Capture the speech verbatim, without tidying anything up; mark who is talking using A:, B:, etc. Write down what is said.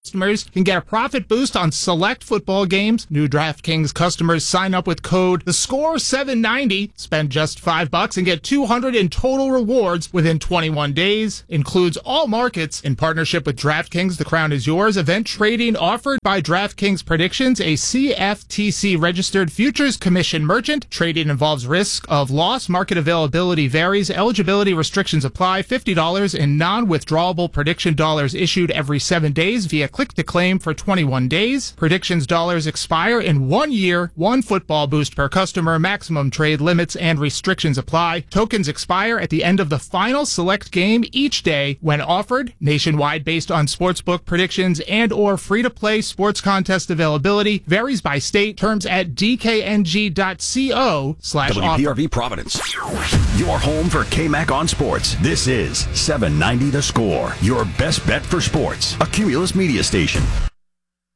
A: Customers can get a profit boost on select football games. New DraftKings customers sign up with code the score seven ninety, spend just five bucks and get two hundred in total rewards within twenty-one days. Includes all markets. In partnership with DraftKings, the crown is yours. Event trading offered by DraftKings Predictions, a C F T C registered futures commission merchant. Trading involves risk of loss. Market availability varies. Eligibility restrictions apply. fifty dollars in non-withdrawable prediction dollars issued every seven days via click to claim for twenty-one days. Predictions dollars expire in one year. One football boost per customer. Maximum trade limits and restrictions apply. Tokens expire at the end of the final select game each day when offered. Nationwide based on sportsbook predictions and or free-to-play sports contest availability. Varies by state. Terms at d k n g dot co slash
B: W P R V Providence. Your home for K-Mac on sports. This is seven ninety The Score. Your best bet for sports. A Cumulus media station.